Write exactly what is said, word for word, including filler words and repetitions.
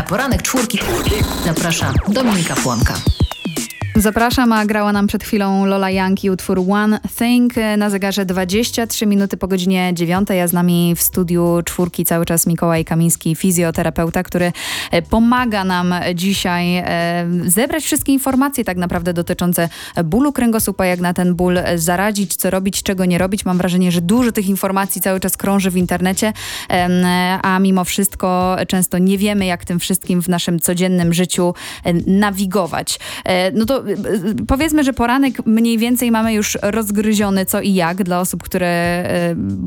poranek czwórki. Zaprasza Dominika Płonka. Zapraszam, a grała nam przed chwilą Lola Young i utwór One Thing. Na zegarze dwadzieścia trzy minuty po godzinie dziewiątej, a z nami w studiu czwórki cały czas Mikołaj Kamiński, fizjoterapeuta, który pomaga nam dzisiaj zebrać wszystkie informacje tak naprawdę dotyczące bólu kręgosłupa, jak na ten ból zaradzić, co robić, czego nie robić. Mam wrażenie, że dużo tych informacji cały czas krąży w internecie, a mimo wszystko często nie wiemy, jak tym wszystkim w naszym codziennym życiu nawigować. No to powiedzmy, że poranek mniej więcej mamy już rozgryziony co i jak dla osób, które